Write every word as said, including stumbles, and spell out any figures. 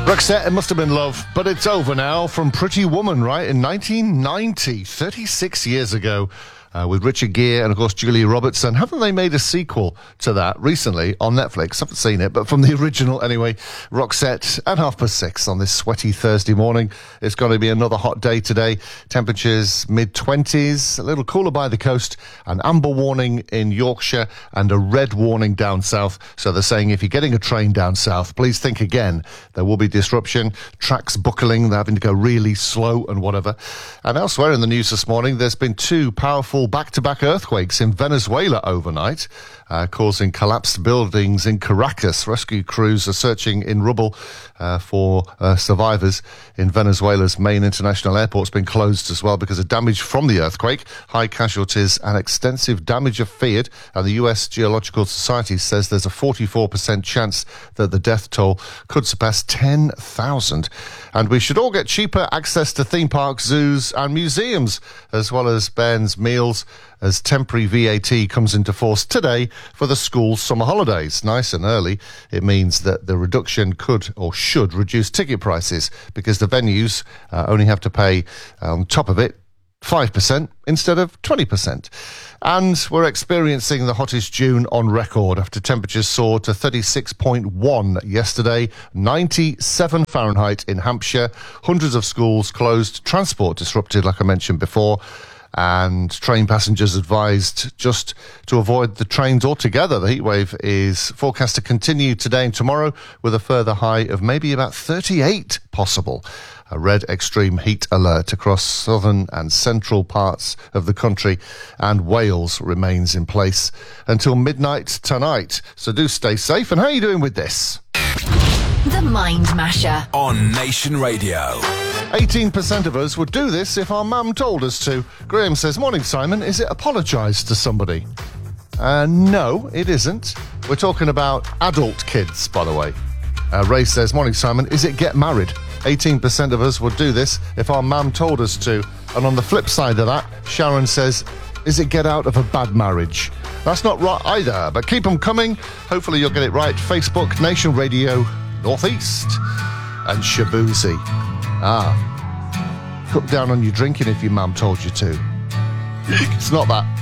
Roxette, It Must Have Been Love, but it's over now from Pretty Woman, right? In nineteen ninety, thirty-six years ago, uh, with Richard Gere and, of course, Julia Robertson. Haven't they made a sequel to that recently on Netflix? I haven't seen it, but from the original anyway. Roxette at half past six on this sweaty Thursday morning. It's going to be another hot day today. Temperatures mid-twenties, a little cooler by the coast, an amber warning in Yorkshire and a red warning down south. So they're saying if you're getting a train down south, please think again. There will be disruption, tracks buckling, they're having to go really slow and whatever. And elsewhere in the news this morning, there's been two powerful back-to-back earthquakes in Venezuela overnight, uh, causing collapsed buildings in Caracas. Rescue crews are searching in rubble uh, for uh, survivors in Venezuela's main international airport's been closed as well because of damage from the earthquake. High casualties and extensive damage are feared, and the U S Geological Society says there's a forty-four percent chance that the death toll could surpass ten thousand. And we should all get cheaper access to theme parks, zoos and museums, as well as Ben's meals, as temporary V A T comes into force today for the school summer holidays. Nice and early. It means that the reduction could or should reduce ticket prices because the venues uh, only have to pay uh, on top of it five percent instead of twenty percent. And we're experiencing the hottest June on record after temperatures soared to thirty-six point one yesterday, ninety-seven Fahrenheit in Hampshire. Hundreds of schools closed, transport disrupted, like I mentioned before, and train passengers advised just to avoid the trains altogether. The heatwave is forecast to continue today and tomorrow with a further high of maybe about thirty-eight possible. A red extreme heat alert across southern and central parts of the country, and Wales remains in place until midnight tonight. So do stay safe. And how are you doing with this? The Mind Masher on Nation Radio. eighteen percent of us would do this if our mum told us to. Graham says, morning Simon, is it apologise to somebody? Uh, no, it isn't. We're talking about adult kids, by the way. Uh, Ray says, morning Simon, is it get married? eighteen percent of us would do this if our mum told us to. And on the flip side of that, Sharon says, is it get out of a bad marriage? That's not right either, but keep them coming. Hopefully you'll get it right. Facebook, Nation Radio, Northeast, and Shabuzi. Ah, cut down on your drinking if your mum told you to. It's not that.